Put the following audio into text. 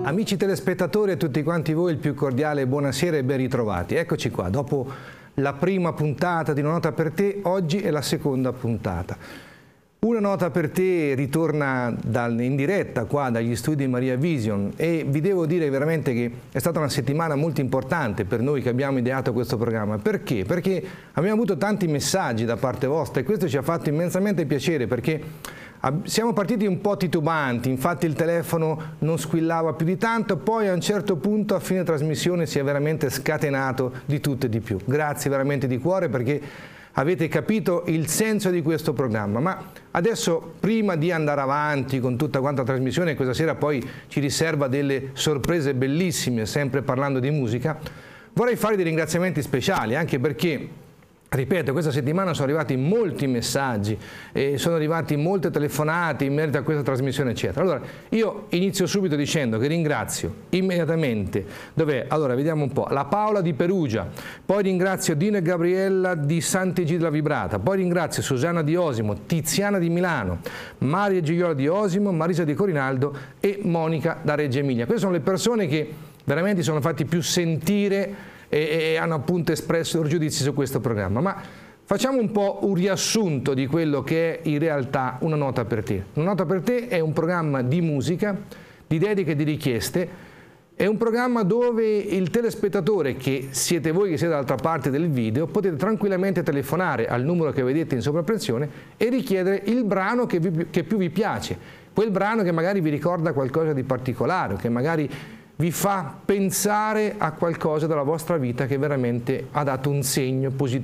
Amici telespettatori e tutti quanti voi, il più cordiale buonasera e ben ritrovati. Eccoci qua, dopo la prima puntata di Una nota per te, oggi è la seconda puntata. Una nota per te ritorna in diretta qua dagli studi Maria Vision e vi devo dire veramente che è stata una settimana molto importante per noi che abbiamo ideato questo programma. Perché? Perché abbiamo avuto tanti messaggi da parte vostra e questo ci ha fatto immensamente piacere perché siamo partiti un po' titubanti, infatti il telefono non squillava più di tanto, poi a un certo punto a fine trasmissione si è veramente scatenato di tutto e di più. Grazie veramente di cuore perché avete capito il senso di questo programma, ma adesso prima di andare avanti con tutta quanta la trasmissione, questa sera poi ci riserva delle sorprese bellissime, sempre parlando di musica, vorrei fare dei ringraziamenti speciali, anche perché, ripeto, questa settimana sono arrivati molti messaggi, sono arrivati molte telefonate in merito a questa trasmissione, eccetera. Allora, io inizio subito dicendo che ringrazio immediatamente, allora, vediamo un po', la Paola di Perugia, poi ringrazio Dino e Gabriella di Sant'Egidio della Vibrata, poi ringrazio Susanna di Osimo, Tiziana di Milano, Maria Gigliola di Osimo, Marisa di Corinaldo e Monica da Reggio Emilia. Queste sono le persone che veramente sono fatti più sentire e hanno appunto espresso i loro giudizi su questo programma. Ma facciamo un po' un riassunto di quello che è in realtà Una nota per te. Una nota per te è un programma di musica, di dediche e di richieste, è un programma dove il telespettatore, che siete voi che siete dall'altra parte del video, potete tranquillamente telefonare al numero che vedete in sovrappressione e richiedere il brano che più vi piace, quel brano che magari vi ricorda qualcosa di particolare, che magari vi fa pensare a qualcosa della vostra vita che veramente ha dato un segno positivo